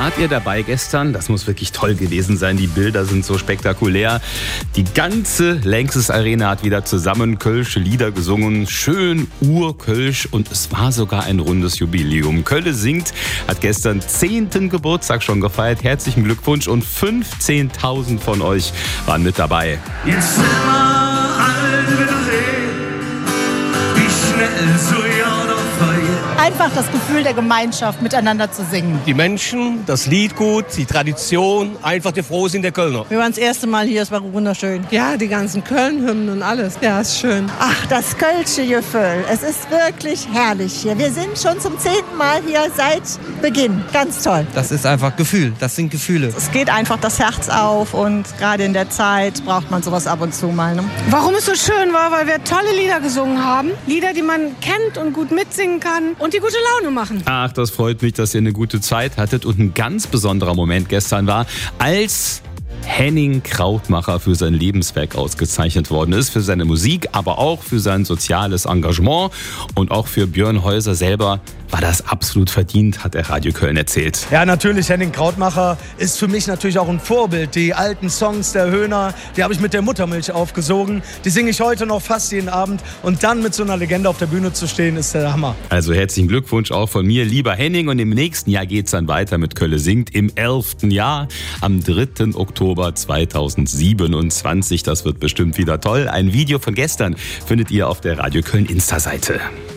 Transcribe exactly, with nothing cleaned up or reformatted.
Wart ihr dabei gestern? Das muss wirklich toll gewesen sein. Die Bilder sind so spektakulär. Die ganze Lanxess Arena hat wieder zusammen kölsche Lieder gesungen. Schön urkölsch und es war sogar ein rundes Jubiläum. Kölle singt hat gestern zehnten Geburtstag schon gefeiert. Herzlichen Glückwunsch und fünfzehntausend von euch waren mit dabei. Jetzt will man allen wieder sehen, wie schnell so Jahr noch vergeht. Einfach das Gefühl der Gemeinschaft, miteinander zu singen. Die Menschen, das Liedgut, die Tradition, einfach der Frohsinn der Kölner. Wir waren das erste Mal hier, es war wunderschön. Ja, die ganzen Köln-Hymnen und alles. Ja, ist schön. Ach, das kölsche Gefühl. Es ist wirklich herrlich hier. Wir sind schon zum zehnten Mal hier seit Beginn. Ganz toll. Das ist einfach Gefühl. Das sind Gefühle. Es geht einfach das Herz auf und gerade in der Zeit braucht man sowas ab und zu mal. Ne? Warum es so schön war, weil wir tolle Lieder gesungen haben. Lieder, die man kennt und gut mitsingen kann und die gute Laune machen. Ach, das freut mich, dass ihr eine gute Zeit hattet. Und ein ganz besonderer Moment gestern war, als Henning Krautmacher für sein Lebenswerk ausgezeichnet worden ist. Für seine Musik, aber auch für sein soziales Engagement. Und auch für Björn Häuser selber war das absolut verdient, hat er Radio Köln erzählt. Ja, natürlich, Henning Krautmacher ist für mich natürlich auch ein Vorbild. Die alten Songs der Höhner, die habe ich mit der Muttermilch aufgesogen. Die singe ich heute noch fast jeden Abend. Und dann mit so einer Legende auf der Bühne zu stehen, ist der Hammer. Also herzlichen Glückwunsch auch von mir, lieber Henning. Und im nächsten Jahr geht es dann weiter mit Kölle singt im elften Jahr am dritten Oktober zweitausendsiebenundzwanzig. Das wird bestimmt wieder toll. Ein Video von gestern findet ihr auf der Radio Köln Insta-Seite.